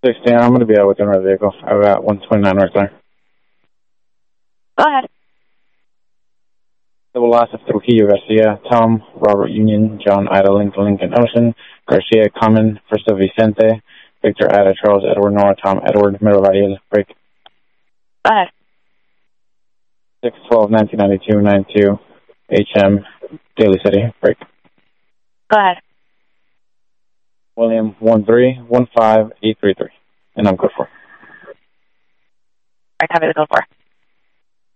16, I'm going to be out within my vehicle. I've got 129 right there. Go ahead. Double loss of Trujillo Garcia, Tom, Robert Union, John Ida Lincoln Ocean, Garcia Common, First of Vicente, Victor Ida Charles Edward Nora Tom Edward Middle Variel, break. Go ahead. 6/12/1992, 92, HM, Daly City, break. Go ahead. William 1315833, and I'm code 4. All right, copy the code 4.